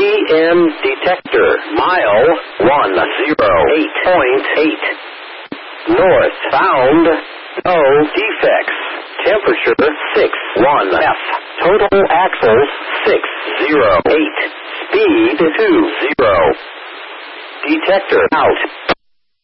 EM detector. Mile 108.8. North. Found no defects. Temperature 61 F. Total axles 608. Speed 20. Detector out.